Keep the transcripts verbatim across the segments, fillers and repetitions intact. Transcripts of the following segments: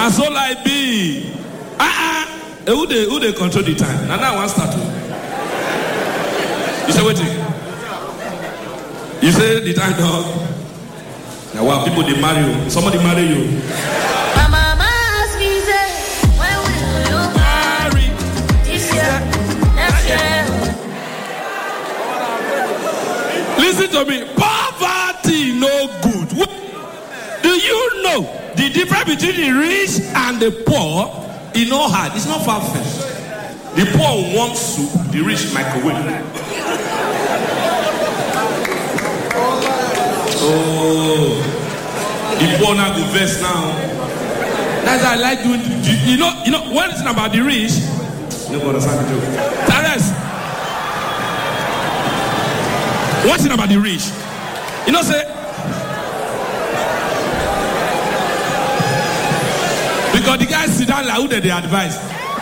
Now so like be. Ah ah. Who they who they control the time? Now now one start. You say waiting. You say the time dog. Now what people they marry you? Somebody marry you. My mama asked me say, when will you marry? This year, next year. Listen to me. Poverty no good. Do you know the difference between the rich and the poor? It's not hard. It's not far-fetched. The poor want soup. The rich microwave. Oh, the poor now go vest now. That's why I like doing. You know, you know. One thing about the rich. You don't understand the joke. Tares. One thing about the rich. You know, say. Because the guys sit down like who did they advise.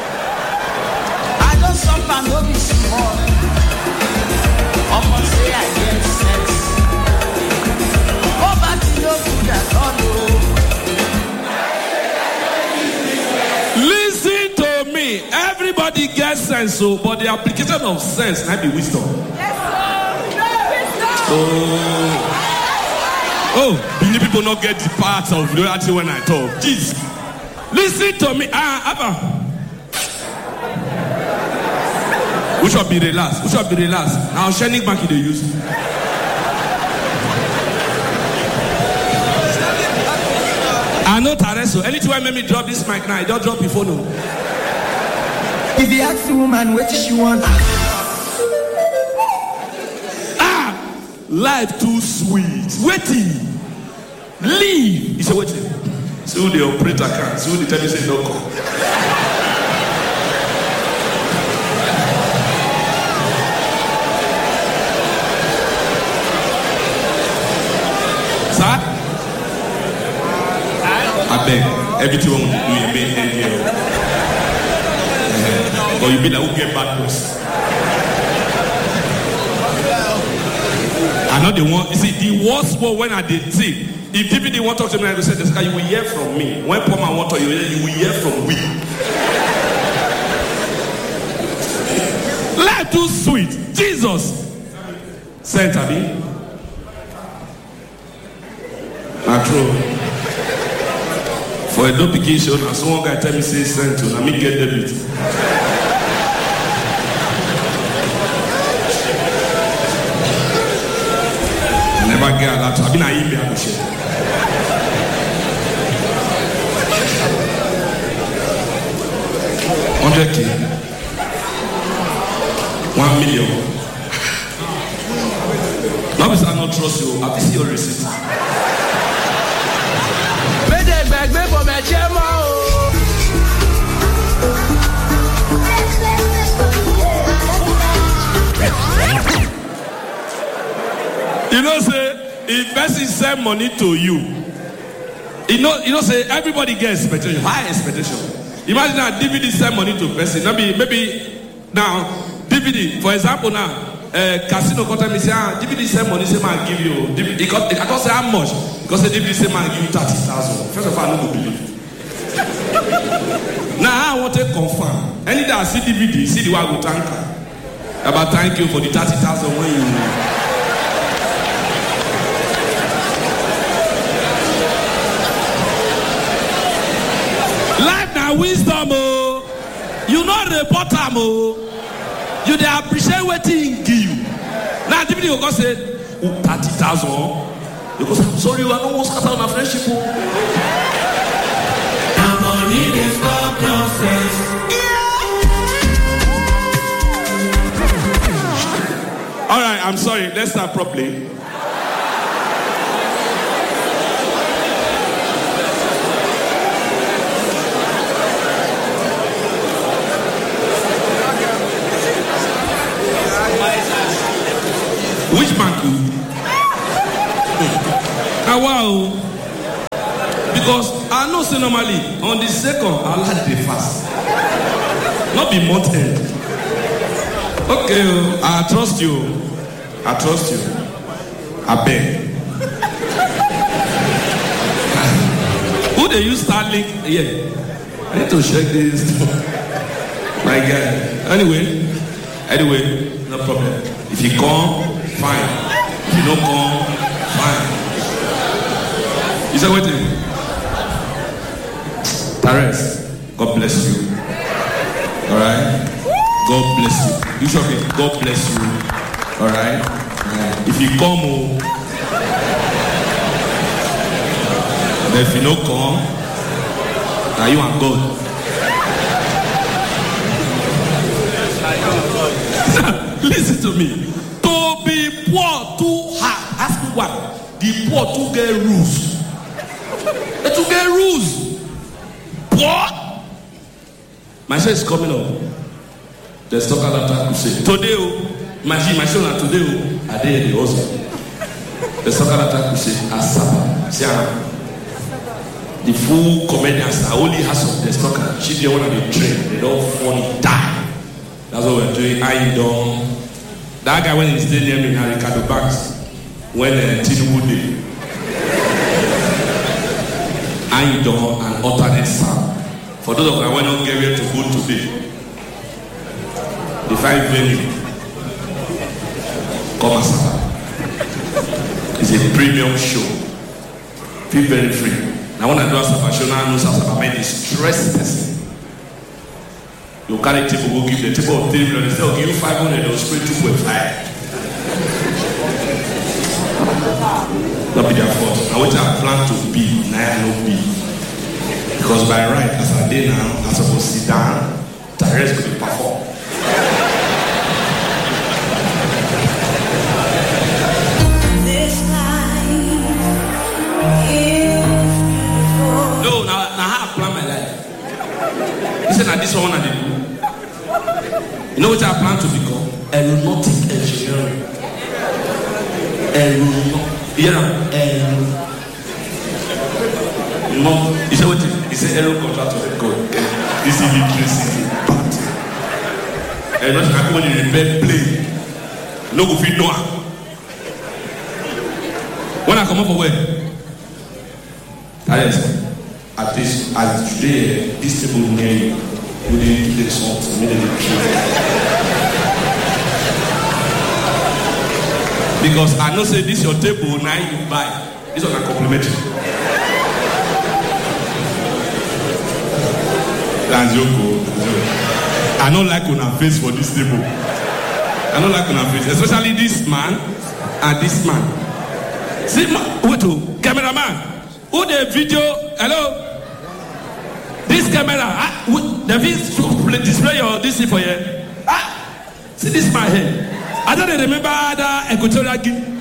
I know something will be small. Almost say I get sex. Poverty no good at all. Listen to me. Everybody gets sense, so but the application of sense might be wisdom. Yes, sir. Oh, oh, many people not get the part of reality when I talk. Jeez. Listen to me. Ah, Abba. We should be relaxed. We should be relaxed. Now, Shenik Bank they use. I know Tareso. Anytime I make me drop this mic now, I don't drop before no. If you ask the woman what she want. Ah, life too sweet. Waiting. Leave. He said, waiting. So the operator can. So the tell you say no call. Sir? I beg. Everything you do, you make end here. Or you be like, who get bad news? I know the one. You see, the worst one when I did see. If people didn't want to talk to me, I would say, this guy, you will hear from me. When poor man want to talk, you will hear from we. Life too sweet. Jesus sent me. Not true. For a duplication, and someone guy tell me say sent to, and me get debit. I never get a lot. I've been an email. Hundred k, one million. Now because I don't trust you, I see your receipt. You know, say if person send money to you, you know, you know, say everybody gets expectation, high expectation. Imagine now D V D send money to person. Maybe, maybe now D V D, for example, now uh, casino contact me say, ah, D V D send money, say man give you. D V D, because I don't say how much, because the D V D say man give you thirty thousand. First of all, I don't believe. Now I want to confirm. Any that I see D V D, see the one I go thank her. About thank you for the thirty thousand when you. Life now wisdom, oh. You not report them, oh. You they appreciate what he give you. Now, the video go say, oh, thirty thousand. You go say, I'm sorry, you are not scatter on a friendship. The money is for process. All right, I'm sorry. Let's start properly. Which bank? Now, wow. Because I know say normally on the second I like the fast. Not be month end. Okay, I trust you. I trust you. I beg. Who Who they use Starlink? Yeah. I need to check this. My God. Anyway, anyway, no problem. If you come, fine. If you don't come, fine. You say what? Tares, God bless you. All right. God bless you. You should be. God bless you. All right. Yeah. If you come, oh, then if you don't come, now you and God. Listen to me. To be poor too hard. Ask me why. The poor too get rules. They too get rules. Poor. My show is coming up. There's talk about that crusade. Today, oh, my my show now today, oh, are they the also? There's talk about that crusade. Asaba. See how the full comedians are only has of the stocker. She the one on the train. They don't funny die. That's what we're doing. I don't. That guy when he stayed near me, Ricardo Banks, when uh, Tinubu did. I don't an alternate sound. For those of you who don't get ready to go today, the five venue, come Asaba. It's a premium show. Feel very free. I want to do Asaba show now. I know Asaba made the stress person. You carry table, go give the table of three million. Instead of give you five hundred, they'll spray two point five. Not be their fault. Now what I plan to be, now I no be. Because by right, as I did now, I'm supposed to sit down, Tares could perform. This life is beautiful. No, now, now how I plan my life. Listen, at this one I did. You know what I plan to become? Aeronautic engineering. Aeronautic. Yeah, aeronautic. You know, you say what? He said aero contractor. God, this is electricity. But aeronautic, I come when you repair plane. No go fit know. When I come up for where? That is at this at today. This table near you. We didn't do the salt, we didn't do because I know say this your table now you buy. This one I compliment you. That's your goal. I don't like on her face for this table. I don't like on her face, especially this man and this man. See, man, wait, oh, cameraman, who the video? Hello. This camera, ah, the video display your this thing for you. Ah, see this my head. I don't remember the Equatorial Guinea.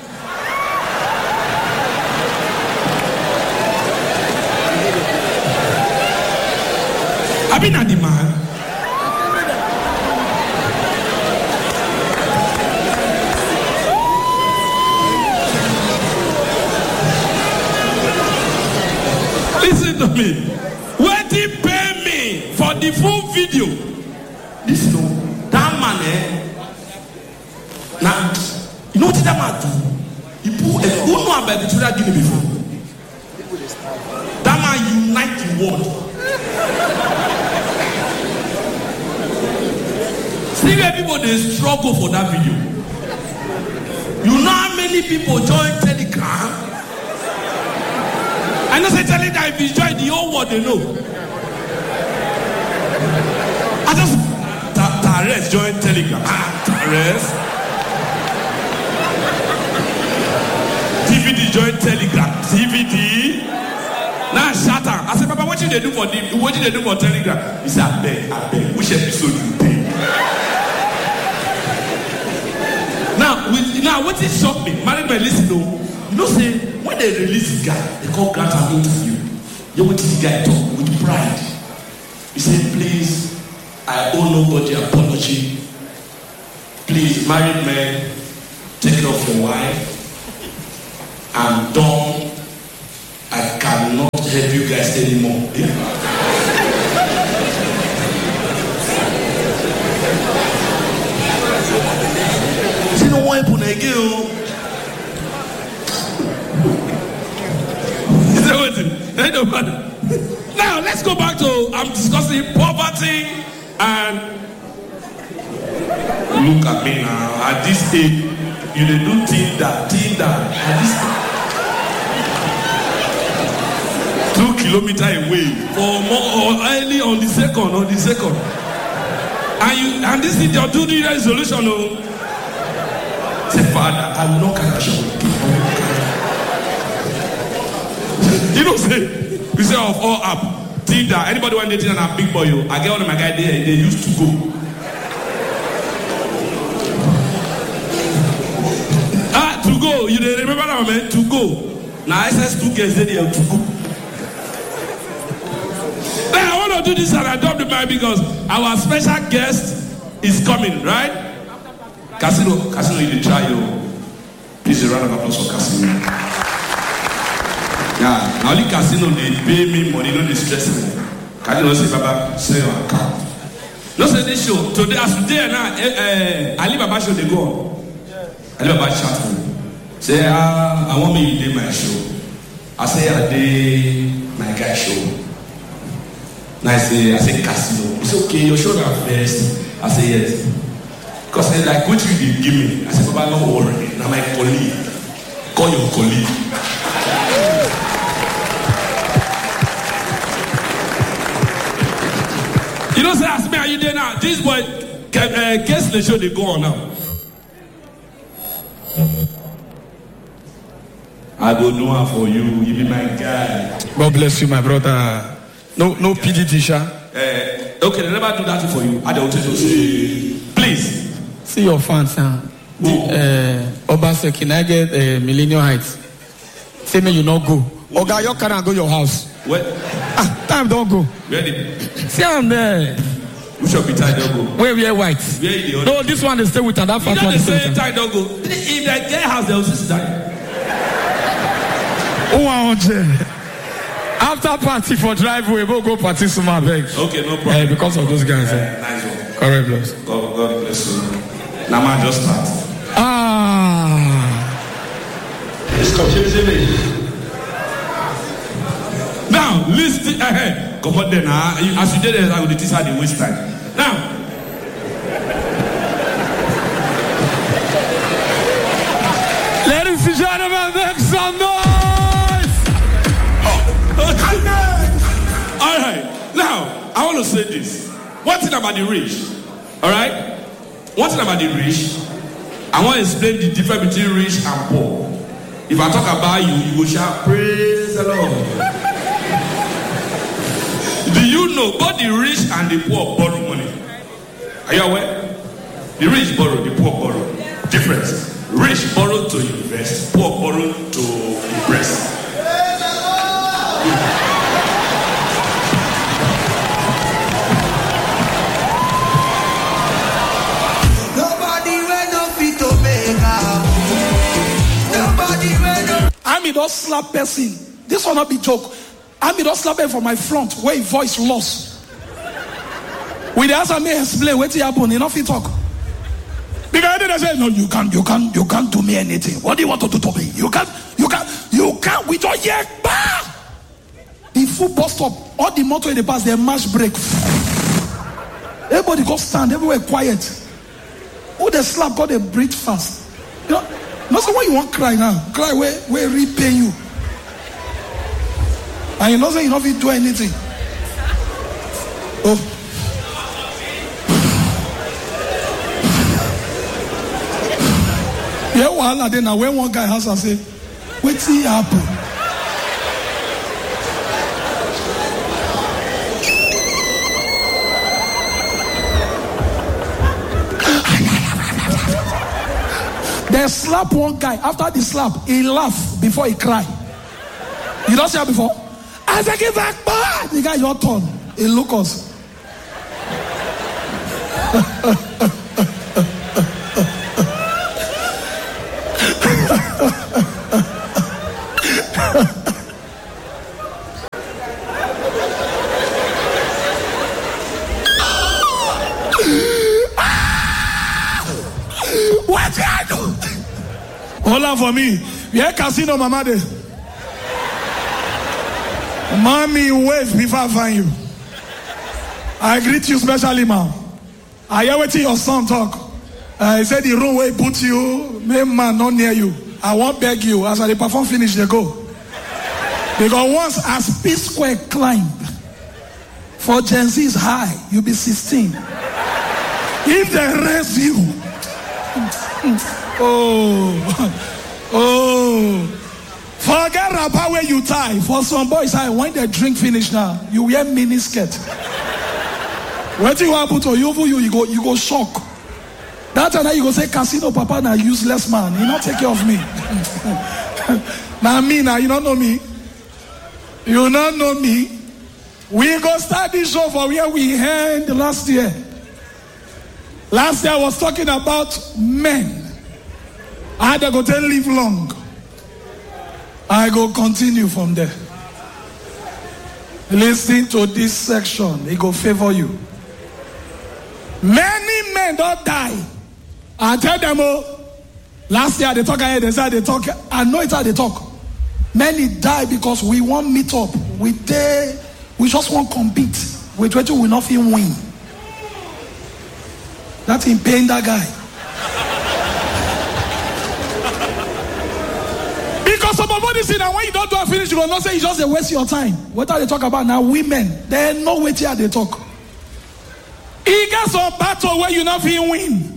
I've been at the man. Listen to me. Where did he pay me for the full video? This no, that man eh. Now, you know what that man do? He put who know about the Equatorial Guinea before? That man unite the world. See where people they struggle for that video. You know how many people join Telegram? I know say Telegram if you join the whole world they know. I just Tares join Telegram. Ah, Tares. T V D join Telegram. T V D. Now shut up. I said, Papa, what did they do for the, what did they do for Telegram? He said, I beg, I beg. Which episode you take? Now, with, now what is shocked me? Married by listen though. You know, say when they release this guy, they call Grant an interview. You know what this guy talk with pride. He said, please, I owe nobody apology. Please, married men, take care of your wife. I'm done. I cannot help you guys anymore. Yeah. See no one put again. Is that what? Hey, no matter. let's go back to, I'm discussing poverty and look at me now. At this age, you dey do Tinder, Tinder. At this two kilometer away for more or early on the second, on the second. And you and this is your do the resolution, oh. Say, Father, I will not catch you. You know, say, we say of all app, Tinder. Anybody want dating and a big boy? You, I get one of my guys there. They used to go. Ah, to go. You remember that, man? To go. Now I said two girls there to go. Then I want to do this and adopt the Bible because our special guest is coming, right? Casino, Casino, you try you. Please a round of applause for Casino. Yeah, now only Casino they pay me money, no they stress me. Casino say, Baba, say your account. No say this show today as today now. Eh, eh, Ali Baba show they go on. Ali Baba chat for me. Say, ah, I want me to do my show. I say, I did my guy show. Now I say, I say Casino. He say, okay, your show now first. I say yes. Because I like what you did give me. I said, Baba, don't worry. Now my colleague. Call your colleague. You know, say, ask me, are you there now? This boy, uh, guess the show they go on now. I go do one for you. You be my guy. God bless you, my brother. No, no P D T, sha. Uh, okay, they never do that for you. I don't want to say, please. See your fans, huh? Uh, Obasa, can I get uh, Millennium Heights? Say me you not go. Oga, you can't go your house. What? Ah, time don't go. Where did? See I'm there. We should be tied don't go. Where we are white. Where the no, this one they stay with her. That you first know one they they say tied don't go. If that girl has the sister die. Oh, I want to. After party for driveway, we'll go party some my bags. Okay, no problem. Uh, because of those guys. Uh, eh? nice one. Correct, bless. God, God bless you. Now man just start. Ah. It's confusing me. Now, listen ahead. Come on then. Uh, as you did it, I will teach how they waste time. Now, ladies and gentlemen, make some noise. All right. Now, I want to say this. One thing about the rich. All right. One thing about the rich. I want to explain the difference between rich and poor. If I talk about you, you will shout, praise the Lord. Do you know both the rich and the poor borrow money? Are you aware? The rich borrow, the poor borrow. Difference. Rich borrow to invest, poor borrow to impress. Nobody will no fit to make up. Nobody will no. I mean, don't slap person. This will not be joke. I mean, don't slap him for my front where his voice lost. With the answer, me explain what happened. You know, if you talk. Because they say, no, you can't, you can't, you can't do me anything. What do you want to do to me? You can't, you can't, you can't. We don't yet. Bah! The full bus stop, all the motor in the bus, they mash break. Everybody go stand, everywhere quiet. Who they slap, God they breathe fast. You know, no, so why you want cry now? Cry where, where repay you. And you know say you don't fit do anything. Oh. Yeah, wahala then now when one guy has to say, what's he happen? They slap one guy. After the slap, he laugh before he cry. You don't see that before? I say give back, man. The guy your turn. He look us. What did I do? Hold on for me. Yeah, casino, mama. De. Mommy, wave before I find you. I greet you specially, ma'am. I hear what your son talk. Uh, he said the room where he put you, may man not near you. I won't beg you. As I perform finish, they go. Because once as P Square climb, for Gen Z is high, you be sixteen. If they raise you, oh, oh, forget about where you tie. For some boys, I when they drink finish now, you wear mini skirt. What you want to put on you, you, you go, you go shock. That time you go say, Casino Papa, na useless man. He not take care of me. Now me, now you don't know me. You don't know me. We go start this show for where we end last year. Last year I was talking about men. I had to go tell live long. I go continue from there. Listen to this section. It go favor you. Many men don't die. I tell them, oh, last year they talk ahead, they said they talk. I know it's how they talk. Many die because we won't meet up. We they, we just won't compete. We try to will not even win. That's in pain that guy. Because some of this, and when you don't do a finish, you will not say it's just a waste your time. What are they talk about now? Women, they know what here they talk. He gets some battle where you not even win.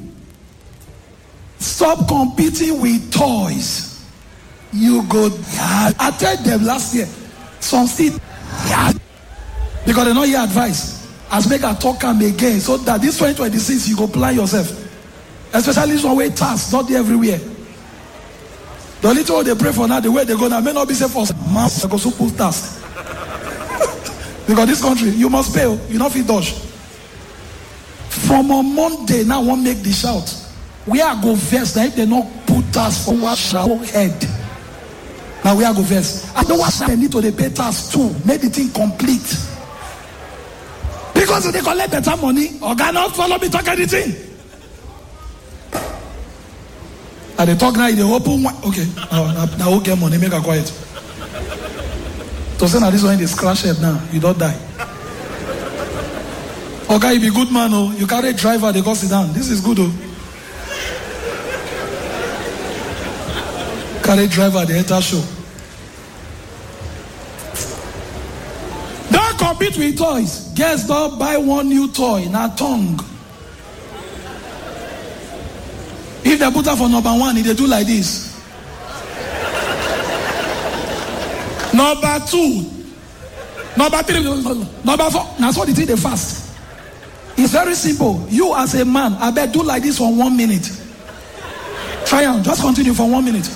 Stop competing with toys. You go. Yeah. I told them last year, some still. Yeah. Because they don't hear advice. As make a talk come again, so that this twenty twenty-six you go plan yourself. Especially this one way task, not there everywhere. The little they pray for now, the way they go now may not be safe for months. They go so put task. Because this country, you must pay. You not fit dodge. From a Monday now, one make the shout. We are go first. Now if they not put us for what shower head. Now we are go first. I don't want they need to they pay tax too. Make the thing complete. Because if they collect better money, or cannot follow me talk anything. And they talk now, they open one. Okay, now now who get money, make a quiet. To say now this one they scratch head now, you don't die. Okay, you be good man, oh. You carry driver, they go sit down. This is good, oh. Carry driver, they enter show. Don't compete with toys. Guess don't buy one new toy, na tongue. If they put her for number one, they do like this. Number two. Number three. Number four. That's what they think they fast. It's very simple. You as a man, I bet do like this for one minute. Try on. Just continue for one minute.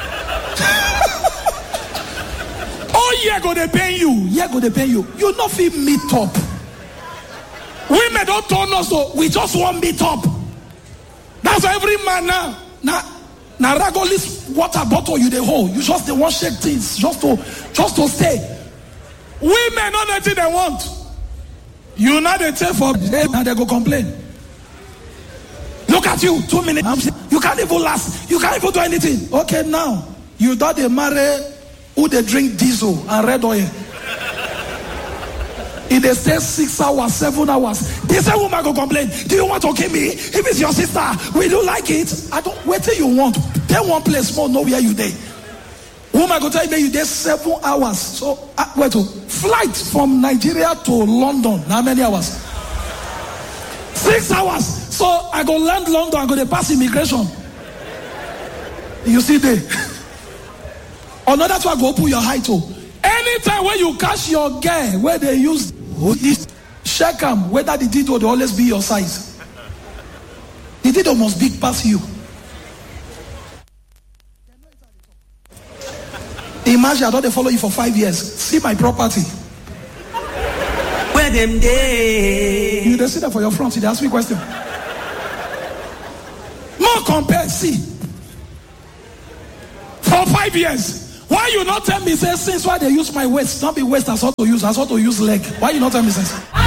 Oh yeah, go they pay you. Yeah, go they pay you. You not feel meet up. Women don't turn us so we just want meet up. That's why every man now. Now, now Ragolis water bottle you they hold. You just they want shake things just to just to stay. Women not the thing they want. You know they take for them and they go complain. Look at you, two minutes. You can't even last. You can't even do anything. Okay, now you thought they marry who they drink diesel and red oil. If they stay six hours, seven hours, this same woman go complain. Do you want to kill me? If it's your sister, will you like it? I don't wait till you want. Then one place more, know where you there. Woman go tell you you there seven hours. So uh, wait to flight from Nigeria to London. How many hours? Six hours. So I go land London. I go to pass immigration. You see there. Another that's why go put your height to. Anytime when you catch your girl where they use this, check them whether the dildo will always be your size. The dildo must big past you. Imagine I don't follow you for five years. See my property. Where them day? You just sit there for your front. They ask me a question. More compare. See. For five years. Why you not tell me say since why they use my waist? Not be waist as how to use, as how to use leg. Why you not tell me since?